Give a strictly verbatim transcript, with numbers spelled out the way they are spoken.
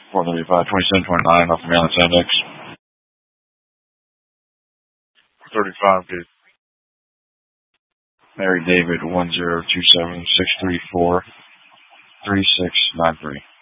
four thirty-five, twenty-seven twenty-nine off the Maryland Index. thirty-five, good. Mary David, one zero two seven six three four three six nine three.